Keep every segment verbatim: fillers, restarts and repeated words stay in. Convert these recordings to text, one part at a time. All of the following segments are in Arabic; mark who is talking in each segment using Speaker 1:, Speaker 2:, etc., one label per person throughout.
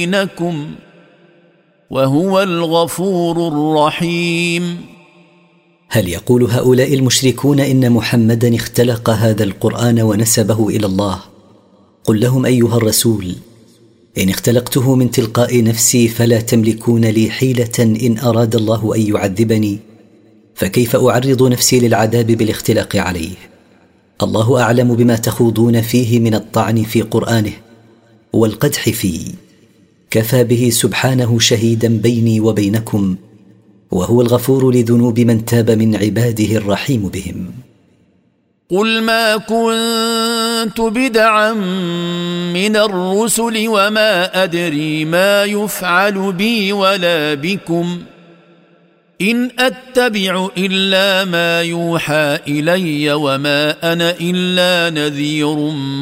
Speaker 1: بينكم وهو الغفور الرحيم.
Speaker 2: هل يقول هؤلاء المشركون إن محمدا اختلق هذا القرآن ونسبه إلى الله؟ قل لهم أيها الرسول: إن اختلقته من تلقاء نفسي فلا تملكون لي حيلة إن أراد الله أن يعذبني، فكيف أعرض نفسي للعذاب بالاختلاق عليه؟ الله أعلم بما تخوضون فيه من الطعن في قرآنه والقدح فيه، كفى به سبحانه شهيدا بيني وبينكم، وهو الغفور لذنوب من تاب من عباده الرحيم بهم.
Speaker 1: قل ما كنت بدعا من الرسل وما أدري ما يفعل بي ولا بكم، إن أتبع إلا ما يوحى إلي وما أنا إلا نذير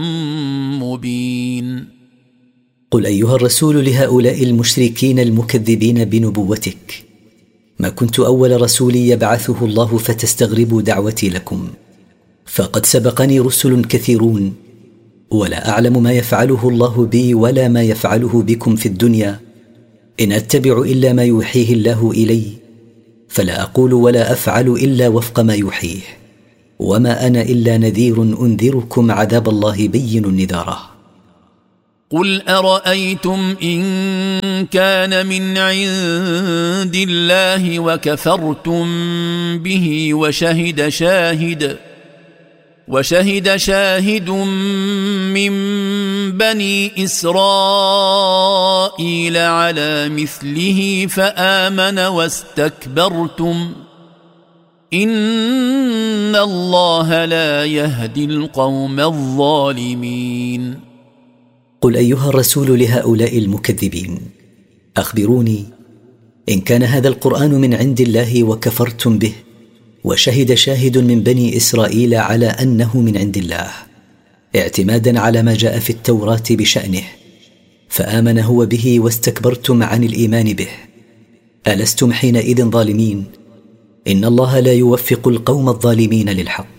Speaker 1: مبين.
Speaker 2: قل أيها الرسول لهؤلاء المشركين المكذبين بنبوتك: ما كنت أول رسول يبعثه الله فتستغربوا دعوتي لكم، فقد سبقني رسل كثيرون، ولا أعلم ما يفعله الله بي ولا ما يفعله بكم في الدنيا، إن أتبع إلا ما يوحيه الله إلي، فلا أقول ولا أفعل إلا وفق ما يوحيه، وما أنا إلا نذير أنذركم عذاب الله بين نذاره.
Speaker 1: قل أرأيتم إن كان من عند الله وكفرتم به وشهد شاهد وشهد شاهد من بني إسرائيل على مثله فآمن واستكبرتم إن الله لا يهدي القوم الظالمين.
Speaker 2: قل أيها الرسول لهؤلاء المكذبين: أخبروني إن كان هذا القرآن من عند الله وكفرتم به وشهد شاهد من بني إسرائيل على أنه من عند الله اعتمادا على ما جاء في التوراة بشأنه، فآمن هو به واستكبرتم عن الإيمان به، ألستم حينئذ ظالمين؟ إن الله لا يوفق القوم الظالمين للحق.